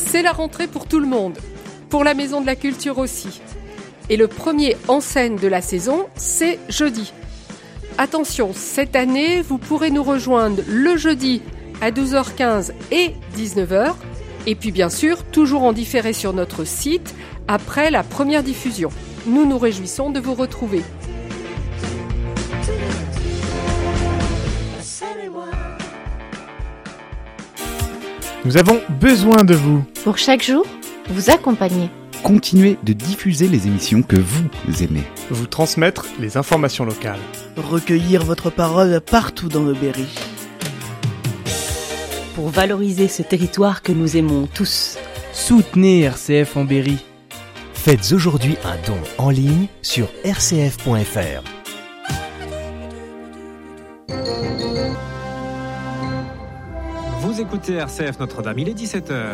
C'est la rentrée pour tout le monde, pour la Maison de la Culture aussi. Et le premier en scène de la saison, c'est jeudi. Attention, cette année, vous pourrez nous rejoindre le jeudi à 12h15 et 19h. Et puis bien sûr, toujours en différé sur notre site après la première diffusion. Nous nous réjouissons de vous retrouver. Nous avons besoin de vous. Pour chaque jour, vous accompagner. Continuez de diffuser les émissions que vous aimez. Vous transmettre les informations locales. Recueillir votre parole partout dans le Berry. Pour valoriser ce territoire que nous aimons tous. Soutenez RCF en Berry. Faites aujourd'hui un don en ligne sur rcf.fr. Vous écoutez RCF Notre-Dame, il est 17h.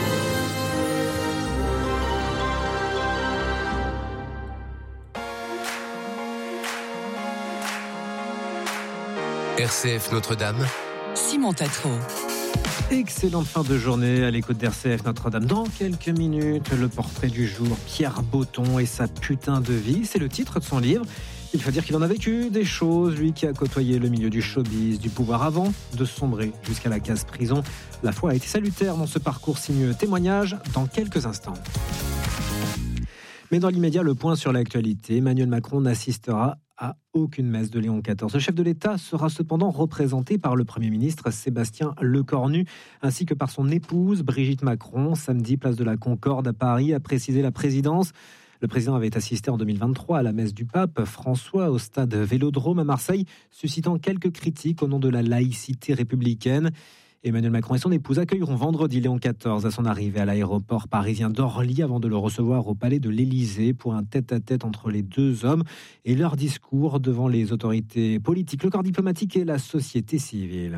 RCF Notre-Dame, Simon Tatro. Excellente fin de journée à l'écoute d'RCF Notre-Dame. Dans quelques minutes, le portrait du jour, Pierre Botton et sa putain de vie. C'est le titre de son livre. Il faut dire qu'il en a vécu des choses, lui qui a côtoyé le milieu du showbiz, du pouvoir avant de sombrer jusqu'à la case prison. La foi a été salutaire dans ce parcours sinueux. Témoignage dans quelques instants. Mais dans l'immédiat, le point sur l'actualité. Emmanuel Macron n'assistera à aucune messe de Léon XIV. Le chef de l'État sera cependant représenté par le Premier ministre Sébastien Lecornu, ainsi que par son épouse Brigitte Macron. Samedi, place de la Concorde à Paris, a précisé la présidence. Le président avait assisté en 2023 à la messe du pape François au stade Vélodrome à Marseille, suscitant quelques critiques au nom de la laïcité républicaine. Emmanuel Macron et son épouse accueilleront vendredi Léon XIV à son arrivée à l'aéroport parisien d'Orly avant de le recevoir au palais de l'Élysée pour un tête-à-tête entre les deux hommes et leur discours devant les autorités politiques, le corps diplomatique et la société civile.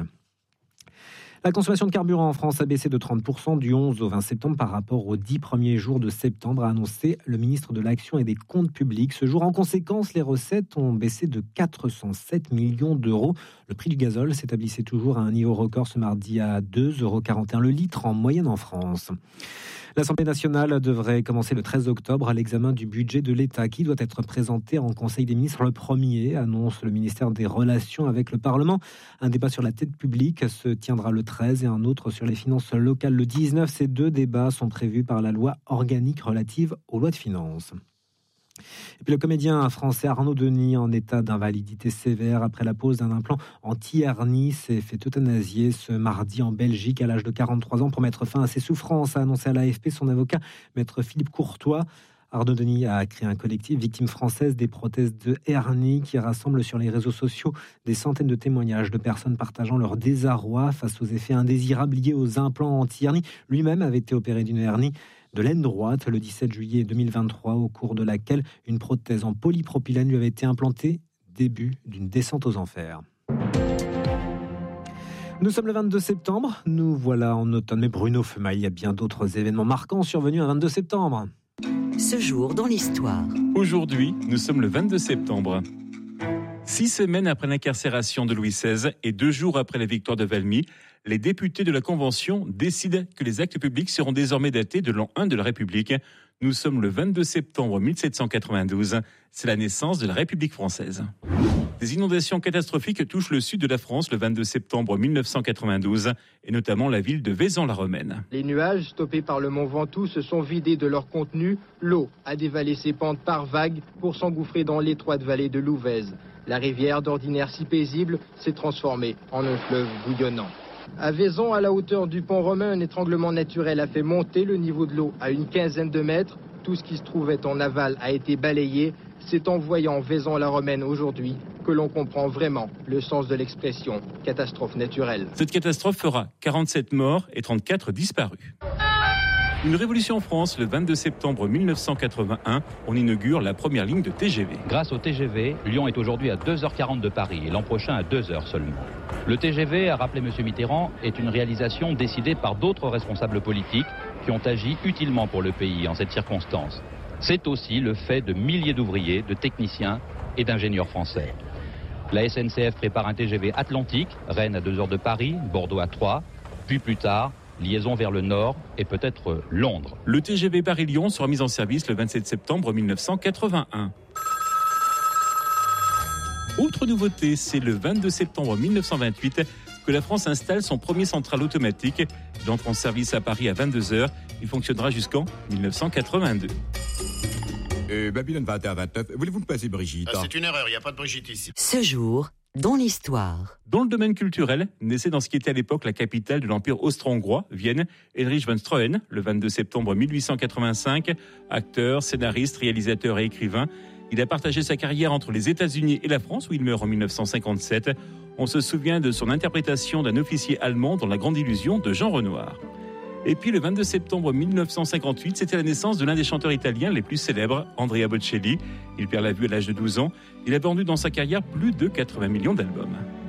La consommation de carburant en France a baissé de 30% du 11 au 20 septembre par rapport aux 10 premiers jours de septembre, a annoncé le ministre de l'Action et des Comptes publics. Ce jour, en conséquence, les recettes ont baissé de 407 millions d'euros. Le prix du gazole s'établissait toujours à un niveau record ce mardi à 2,41 € le litre en moyenne en France. L'Assemblée nationale devrait commencer le 13 octobre à l'examen du budget de l'État qui doit être présenté en Conseil des ministres le 1er, annonce le ministère des Relations avec le Parlement. Un débat sur la dette publique se tiendra le 13 et un autre sur les finances locales le 19. Ces deux débats sont prévus par la loi organique relative aux lois de finances. Et puis le comédien français Arnaud Denis, en état d'invalidité sévère après la pose d'un implant anti-hernie, s'est fait euthanasier ce mardi en Belgique à l'âge de 43 ans pour mettre fin à ses souffrances, a annoncé à l'AFP son avocat, maître Philippe Courtois. Arnaud Denis a créé un collectif Victimes françaises des prothèses de hernie qui rassemble sur les réseaux sociaux des centaines de témoignages de personnes partageant leur désarroi face aux effets indésirables liés aux implants anti-hernie. Lui-même avait été opéré d'une hernie de l'aine droite le 17 juillet 2023, au cours de laquelle une prothèse en polypropylène lui avait été implantée, début d'une descente aux enfers. Nous sommes le 22 septembre, nous voilà en automne, mais Bruno Femaille, il y a bien d'autres événements marquants survenus un 22 septembre. Ce jour dans l'histoire. Aujourd'hui, nous sommes le 22 septembre. 6 semaines après l'incarcération de Louis XVI et 2 jours après la victoire de Valmy, les députés de la Convention décident que les actes publics seront désormais datés de l'an 1 de la République. Nous sommes le 22 septembre 1792. C'est la naissance de la République française. Des inondations catastrophiques touchent le sud de la France le 22 septembre 1992 et notamment la ville de Vaison-la-Romaine. Les nuages, stoppés par le mont Ventoux, se sont vidés de leur contenu. L'eau a dévalé ses pentes par vagues pour s'engouffrer dans l'étroite vallée de Louvèze. La rivière, d'ordinaire si paisible, s'est transformée en un fleuve bouillonnant. À Vaison, à la hauteur du pont romain, un étranglement naturel a fait monter le niveau de l'eau à une quinzaine de mètres. Tout ce qui se trouvait en aval a été balayé. C'est en voyant Vaison-la-Romaine aujourd'hui que l'on comprend vraiment le sens de l'expression catastrophe naturelle. Cette catastrophe fera 47 morts et 34 disparus. Une révolution en France, le 22 septembre 1981, on inaugure la première ligne de TGV. Grâce au TGV, Lyon est aujourd'hui à 2h40 de Paris et l'an prochain à 2h seulement. Le TGV, a rappelé M. Mitterrand, est une réalisation décidée par d'autres responsables politiques qui ont agi utilement pour le pays en cette circonstance. C'est aussi le fait de milliers d'ouvriers, de techniciens et d'ingénieurs français. La SNCF prépare un TGV Atlantique, Rennes à 2h de Paris, Bordeaux à 3, puis plus tard, liaison vers le nord et peut-être Londres. Le TGV Paris-Lyon sera mis en service le 27 septembre 1981. Autre nouveauté, c'est le 22 septembre 1928 que la France installe son premier central automatique. Il entre en service à Paris à 22h. Il fonctionnera jusqu'en 1982. Babylone 21-29, voulez-vous me passer Brigitte? C'est une erreur, il n'y a pas de Brigitte ici. Ce jour, dans l'histoire. Dans le domaine culturel, naissait dans ce qui était à l'époque la capitale de l'Empire austro-hongrois, Vienne, Heinrich von Stroheim, le 22 septembre 1885. Acteur, scénariste, réalisateur et écrivain, il a partagé sa carrière entre les États-Unis et la France, où il meurt en 1957. On se souvient de son interprétation d'un officier allemand dans La Grande Illusion de Jean Renoir. Et puis le 22 septembre 1958, c'était la naissance de l'un des chanteurs italiens les plus célèbres, Andrea Bocelli. Il perd la vue à l'âge de 12 ans. Il a vendu dans sa carrière plus de 80 millions d'albums.